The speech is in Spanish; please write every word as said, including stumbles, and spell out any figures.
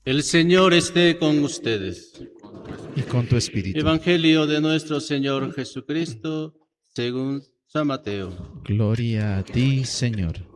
El Señor esté con ustedes. Y con tu espíritu. Evangelio de nuestro Señor Jesucristo, según San Mateo. Gloria a ti, Señor.